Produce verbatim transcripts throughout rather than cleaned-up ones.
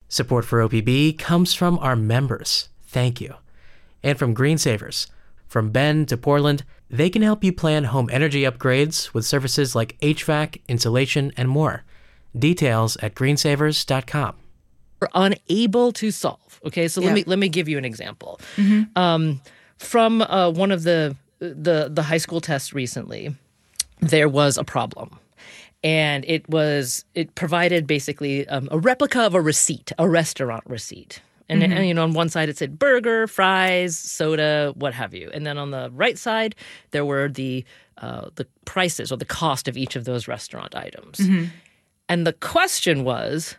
Support for O P B comes from our members. Thank you. And from Greensavers. From Bend to Portland, they can help you plan home energy upgrades with services like H V A C, insulation, and more. Details at greensavers dot com. We're unable to solve. Okay, so Yeah. let me let me give you an example. Mm-hmm. Um, from uh, one of the, the the high school tests recently, there was a problem. And it was it provided basically um, a replica of a receipt, a restaurant receipt. And, Mm-hmm. and, you know, on one side it said burger, fries, soda, what have you. And then on the right side, there were the uh, the prices or the cost of each of those restaurant items. Mm-hmm. And the question was,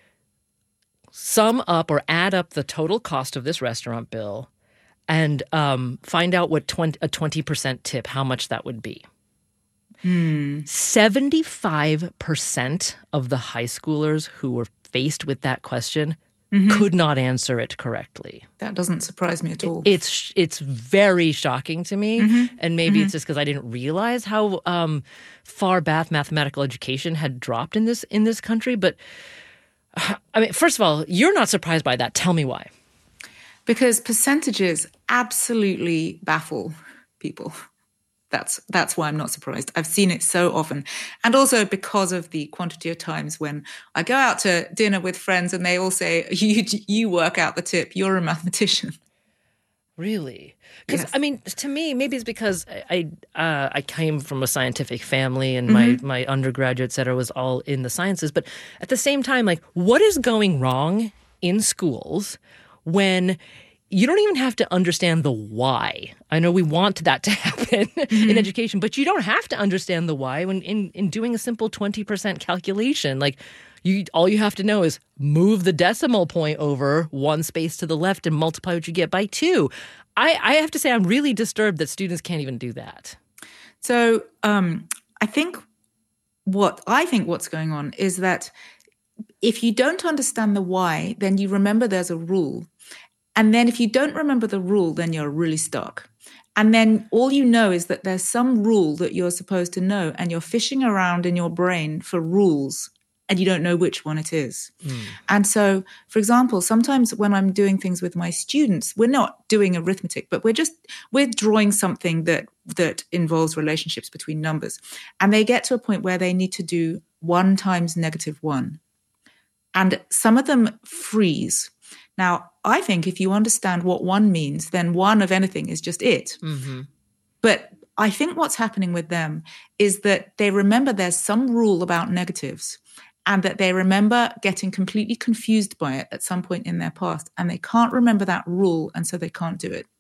sum up or add up the total cost of this restaurant bill and um, find out what twenty, a twenty percent tip, how much that would be. Hmm. seventy-five percent of the high schoolers who were faced with that question Mm-hmm. could not answer it correctly. That doesn't surprise me at all. It's it's very shocking to me, Mm-hmm. and maybe it's just because I didn't realize how um, far math mathematical education had dropped in this in this country. But I mean, first of all, you're not surprised by that. Tell me why. Because percentages absolutely baffle people. That's that's why I'm not surprised. I've seen it so often. And also because of the quantity of times when I go out to dinner with friends and they all say, you you work out the tip, you're a mathematician. Really? Because, Yes. I mean, to me, maybe it's because I I, uh, I came from a scientific family and my, my undergraduate, et cetera, was all in the sciences. But at the same time, like, what is going wrong in schools when you don't even have to understand the why? I know we want that to happen in education, but you don't have to understand the why when in, in doing a simple twenty percent calculation. Like, you, all you have to know is move the decimal point over one space to the left and multiply what you get by two. I, I have to say I'm really disturbed that students can't even do that. So um, I think what I think what's going on is that if you don't understand the why, then you remember there's a rule. And then if you don't remember the rule, then you're really stuck. And then all you know is that there's some rule that you're supposed to know, and you're fishing around in your brain for rules, and you don't know which one it is. Mm. And so, for example, sometimes when I'm doing things with my students, we're not doing arithmetic, but we're just, we're drawing something that that involves relationships between numbers. And they get to a point where they need to do one times negative one. And some of them freeze. Now, I think if you understand what one means, then one of anything is just it. Mm-hmm. But I think what's happening with them is that they remember there's some rule about negatives, and that they remember getting completely confused by it at some point in their past, and they can't remember that rule, and so they can't do it.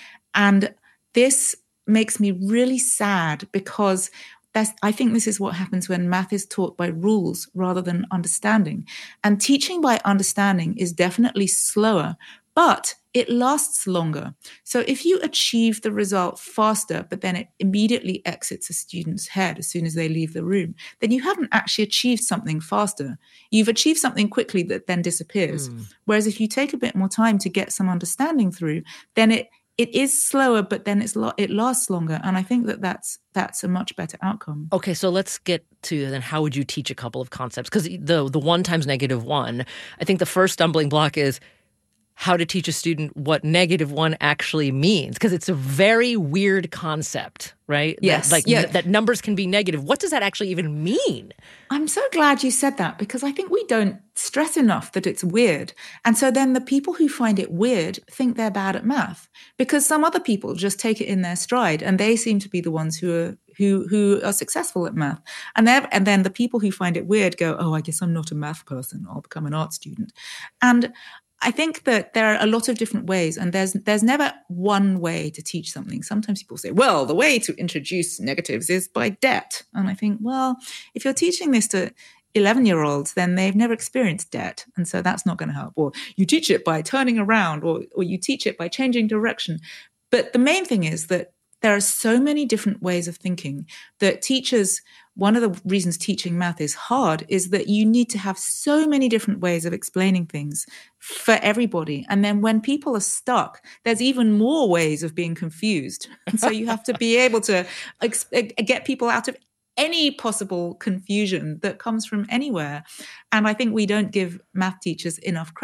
And this makes me really sad, because That's, I think this is what happens when math is taught by rules rather than understanding. And teaching by understanding is definitely slower, but it lasts longer. So if you achieve the result faster, but then it immediately exits a student's head as soon as they leave the room, then you haven't actually achieved something faster. You've achieved something quickly that then disappears. Mm. Whereas if you take a bit more time to get some understanding through, then it It is slower, but then it's lo- it lasts longer. And I think that that's, that's a much better outcome. Okay, so let's get to then how would you teach a couple of concepts? Because the, the one times negative one, I think the first stumbling block is how to teach a student what negative one actually means. Because it's a very weird concept, right? Yes. That, like yeah. n- that numbers can be negative. What does that actually even mean? I'm so glad you said that, because I think we don't stress enough that it's weird. And so then the people who find it weird think they're bad at math, because some other people just take it in their stride, and they seem to be the ones who are who who are successful at math. And then and then the people who find it weird go, oh, I guess I'm not a math person. I'll become an art student. And I think that there are a lot of different ways, and there's there's never one way to teach something. Sometimes people say, well, the way to introduce negatives is by debt. And I think, well, if you're teaching this to eleven-year-olds, then they've never experienced debt, and so that's not going to help. Or you teach it by turning around, or or you teach it by changing direction. But the main thing is that there are so many different ways of thinking that teachers, one of the reasons teaching math is hard is that you need to have so many different ways of explaining things for everybody. And then when people are stuck, there's even more ways of being confused. And so you have to be able to ex- get people out of any possible confusion that comes from anywhere. And I think we don't give math teachers enough credit.